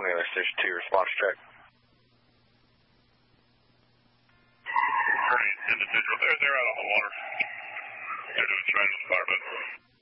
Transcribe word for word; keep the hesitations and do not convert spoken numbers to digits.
twenty on Station two, response check. Individual, they're, they're out on the water. They're doing tremendous fire, but